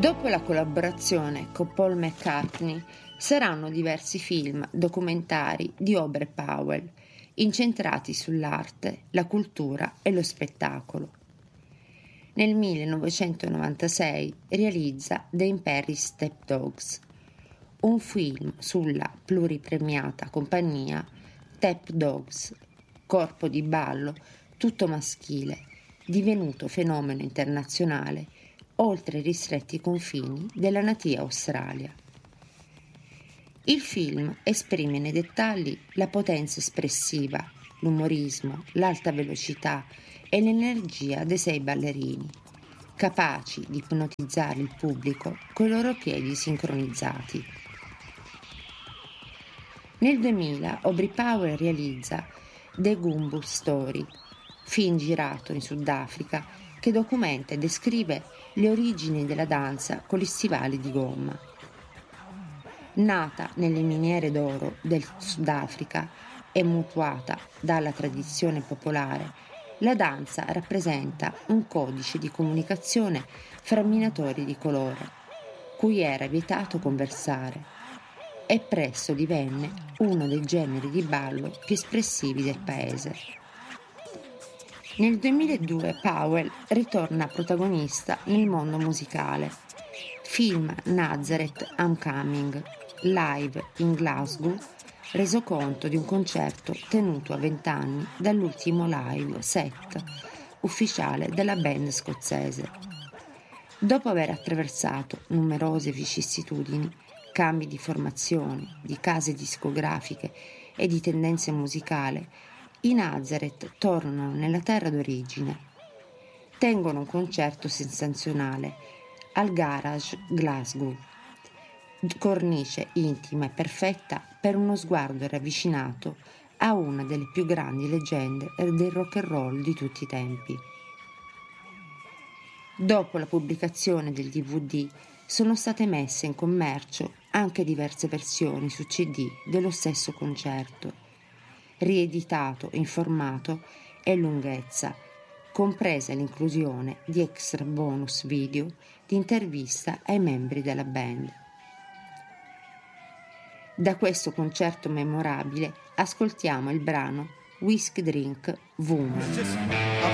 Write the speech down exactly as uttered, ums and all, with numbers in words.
Dopo la collaborazione con Paul McCartney saranno diversi film documentari di Aubrey Powell, incentrati sull'arte, la cultura e lo spettacolo. Nel millenovecentonovantasei realizza The Imperial Stepdogs, un film sulla pluripremiata compagnia Tap Dogs, corpo di ballo tutto maschile, divenuto fenomeno internazionale oltre i ristretti confini della natia Australia. Il film esprime nei dettagli la potenza espressiva, l'umorismo, l'alta velocità e l'energia dei sei ballerini, capaci di ipnotizzare il pubblico coi loro piedi sincronizzati. Nel duemila Aubrey Powell realizza The Gumbo Story, film girato in Sudafrica che documenta e descrive le origini della danza con gli stivali di gomma. Nata nelle miniere d'oro del Sudafrica e mutuata dalla tradizione popolare, la danza rappresenta un codice di comunicazione fra minatori di colore, cui era vietato conversare, e presto divenne uno dei generi di ballo più espressivi del paese. Nel duemiladue Powell ritorna protagonista nel mondo musicale. Film Nazareth I'm Coming, live in Glasgow, reso conto di un concerto tenuto a vent'anni dall'ultimo live set ufficiale della band scozzese. Dopo aver attraversato numerose vicissitudini, cambi di formazione, di case discografiche e di tendenze musicali, i Nazareth tornano nella terra d'origine. Tengono un concerto sensazionale al Garage Glasgow, cornice intima e perfetta per uno sguardo ravvicinato a una delle più grandi leggende del rock and roll di tutti i tempi. Dopo la pubblicazione del D V D sono state messe in commercio anche diverse versioni su C D dello stesso concerto, rieditato in formato e lunghezza, compresa l'inclusione di extra bonus video di intervista ai membri della band. Da questo concerto memorabile ascoltiamo il brano Whiskey Drink Woman.